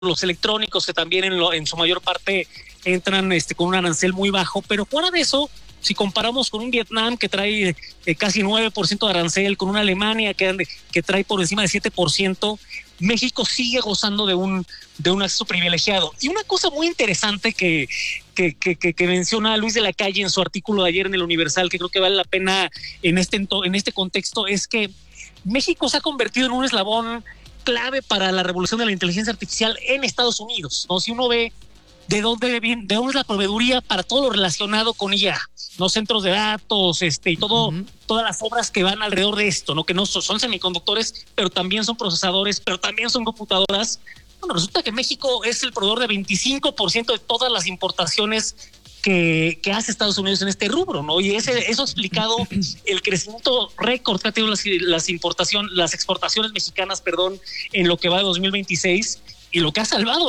los electrónicos, que también en su mayor parte entran con un arancel muy bajo, pero fuera de eso, si comparamos con un Vietnam que trae casi 9% de arancel, con una Alemania que trae por encima de 7%, México sigue gozando de un acceso privilegiado. Y una cosa muy interesante que menciona Luis de la Calle en su artículo de ayer en el Universal, que creo que vale la pena en este contexto, es que México se ha convertido en un eslabón clave para la revolución de la inteligencia artificial en Estados Unidos, ¿no? Si uno ve de dónde es la proveeduría para todo lo relacionado con IA, los centros de datos, y todas las obras que van alrededor de esto, ¿no? Que no son semiconductores, pero también son procesadores, pero también son computadoras. Bueno, resulta que México es el proveedor de 25% de todas las importaciones que hace Estados Unidos en este rubro, ¿no? Y eso ha explicado el crecimiento récord que ha tenido las exportaciones mexicanas, en lo que va de 2026, y lo que ha salvado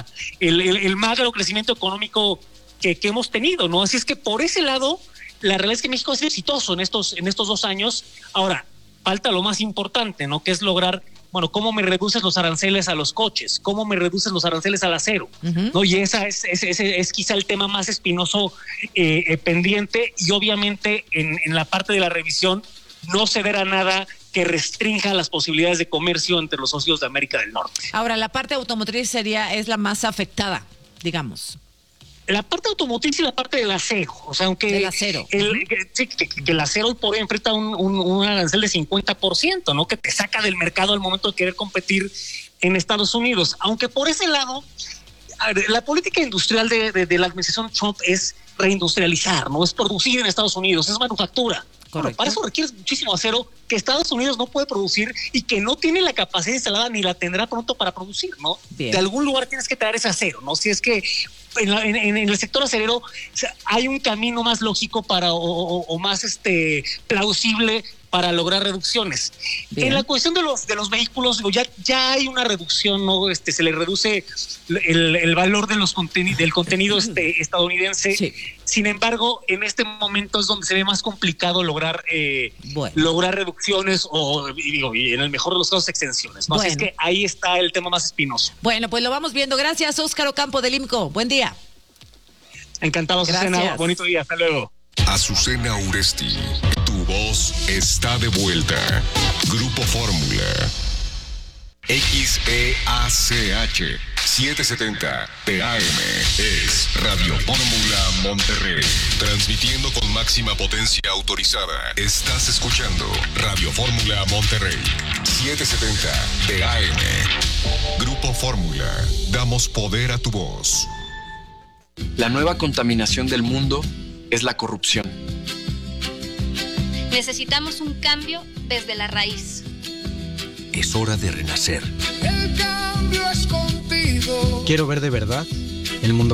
el magro crecimiento económico que hemos tenido, ¿no? Así es que por ese lado, la realidad es que México ha sido exitoso en estos 2 años. Ahora, falta lo más importante, ¿no? Que es lograr, bueno, ¿cómo me reduces los aranceles a los coches? ¿Cómo me reduces los aranceles al acero? ¿No? Y esa es quizá el tema más espinoso pendiente, y obviamente en la parte de la revisión no ceder a nada que restrinja las posibilidades de comercio entre los socios de América del Norte. Ahora, la parte automotriz es la más afectada, digamos. La parte automotriz y la parte del acero, o sea, aunque del acero. Que el acero hoy por hoy enfrenta un arancel de 50%, ¿no? Que te saca del mercado al momento de querer competir en Estados Unidos. Aunque por ese lado, la política industrial de la administración Trump es reindustrializar, ¿no? Es producir en Estados Unidos, es manufactura. Bueno, para eso requieres muchísimo acero que Estados Unidos no puede producir y que no tiene la capacidad instalada ni la tendrá pronto para producir, ¿no? Bien. De algún lugar tienes que traer ese acero, ¿no? Si es que en el sector acerero, o sea, hay un camino más lógico o más plausible para lograr reducciones. Bien. En la cuestión de los vehículos, ya hay una reducción, ¿no? Se le reduce el valor de del contenido estadounidense. Sí. Sin embargo, en este momento es donde se ve más complicado lograr reducciones y en el mejor de los casos extensiones, ¿no? Bueno. Así es que ahí está el tema más espinoso. Bueno, pues lo vamos viendo. Gracias, Óscar Ocampo del IMCO. Buen día. Encantado, Azucena. Bonito día. Hasta luego. Azucena Uresti, tu voz está de vuelta. Grupo Fórmula. XEACH 770 TAM es Radio Fórmula Monterrey. Transmitiendo con máxima potencia autorizada. Estás escuchando Radio Fórmula Monterrey 770 TAM. Grupo Fórmula. Damos poder a tu voz. La nueva contaminación del mundo es la corrupción. Necesitamos un cambio desde la raíz. Es hora de renacer. El cambio es contigo. Quiero ver de verdad el mundo